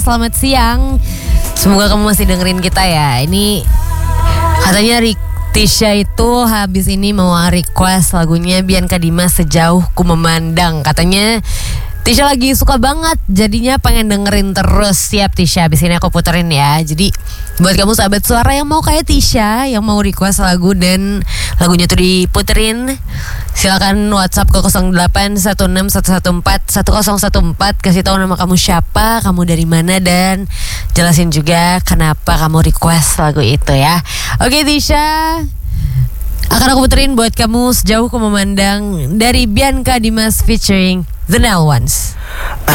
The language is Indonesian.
Selamat siang. Semoga kamu masih dengerin kita ya. Ini katanya Tisha itu habis ini mau request lagunya Bianca Dimas Sejauh Ku Memandang. Katanya Tisha lagi suka banget, jadinya pengen dengerin terus. Siap Tisha, abis ini aku puterin ya. Jadi buat kamu sahabat suara yang mau kayak Tisha, yang mau request lagu dan lagunya tuh diputerin, silakan WhatsApp ke 0816114114. Kasih tahu nama kamu siapa, kamu dari mana, dan jelasin juga kenapa kamu request lagu itu ya. Oke Tisha, akan aku puterin buat kamu Sejauh Ku Memandang dari Bianca Dimas featuring The Nile Ones.